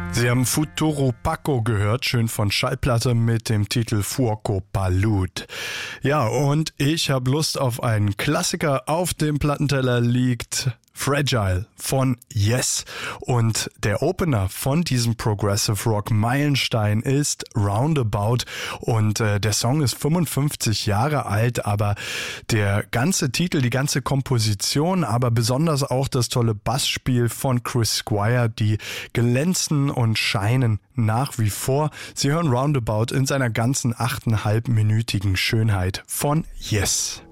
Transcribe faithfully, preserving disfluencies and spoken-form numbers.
Sie haben Futuro Paco gehört, schön von Schallplatte mit dem Titel Fuoco Palud. Ja, und ich habe Lust auf einen Klassiker. Auf dem Plattenteller liegt Fragile von Yes. Und der Opener von diesem Progressive Rock Meilenstein ist Roundabout. Und äh, der Song ist fünfundfünfzig Jahre alt, aber der ganze Titel, die ganze Komposition, aber besonders auch das tolle Bassspiel von Chris Squire, die glänzen und scheinen nach wie vor. Sie hören Roundabout in seiner ganzen achteinhalbminütigen Schönheit von Yes.